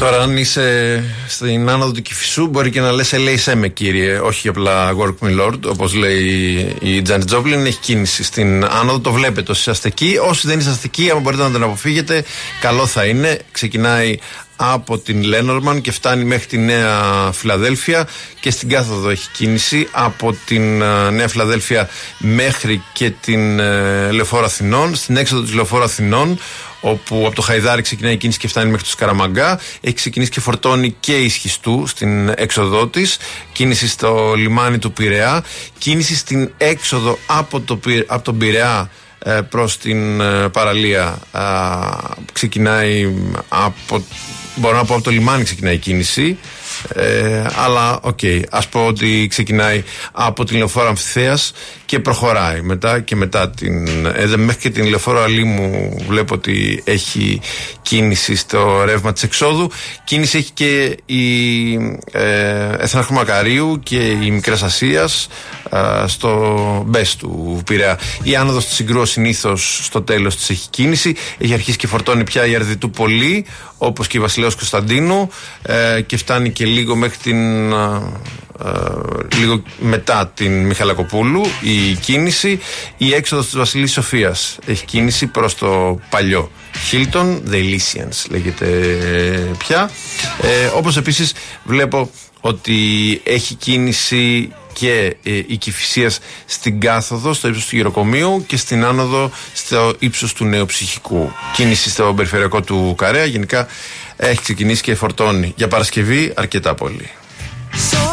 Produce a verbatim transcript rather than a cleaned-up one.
Τώρα, αν είσαι στην άνοδο του Κηφισού, μπορεί και να λες ελέησέ με, κύριε, όχι απλά work me lord, όπως λέει η Τζάνι Τζόπλιν. Έχει κίνηση στην άνοδο, το βλέπετε όσοι είσαστε εκεί. Όσοι δεν είσαστε εκεί, αν μπορείτε να την αποφύγετε, καλό θα είναι. Ξεκινάει από την Λένορμαν και φτάνει μέχρι τη Νέα Φιλαδέλφια, και στην κάθοδο έχει κίνηση από την uh, Νέα Φιλαδέλφια μέχρι και την uh, Λεωφόρο Αθηνών. Στην έξοδο της Λεωφόρου Αθηνών, όπου από το Χαϊδάρι ξεκινάει η κίνηση και φτάνει μέχρι το Σκαραμαγκά, έχει ξεκινήσει και φορτώνει και η Σχιστού στην έξοδό της. Κίνηση στο λιμάνι του Πειραιά, κίνηση στην έξοδο από, το, από τον Πειραιά προς την παραλία. Ξεκινάει από, μπορώ να πω, από το λιμάνι ξεκινάει η κίνηση, ε, αλλά οκ, okay, ας πω ότι ξεκινάει από την Λεωφόρο Αμφιθέας και προχωράει μετά και μετά την, ε, μέχρι και την Λεωφόρο Αλήμου βλέπω ότι έχει κίνηση στο ρεύμα της εξόδου. Κίνηση έχει και η ε, Εθνάρχου Μακαρίου και η Μικράς Ασίας ε, στο μπες του Πειραιά. Η άνοδος της Συγκρού συνήθως στο τέλος της έχει κίνηση. Έχει αρχίσει και φορτώνει πια η Αρδιτού Πολύ, όπως και η Βασιλέως Κωνσταντίνου, ε, και φτάνει και λίγο μέχρι την ε, ε, λίγο μετά την Μιχαλακοπούλου η κίνηση. Η έξοδος της Βασιλής Σοφίας έχει κίνηση προς το παλιό Hilton, The Elysians λέγεται πια, ε, όπως επίσης βλέπω ότι έχει κίνηση και ε, η Κηφισίας στην κάθοδο στο ύψος του Γεροκομείου και στην άνοδο στο ύψος του Νέου Ψυχικού. Κίνηση στο περιφερειακό του Καρέα γενικά έχει ξεκινήσει και φορτώνει για Παρασκευή αρκετά πολύ.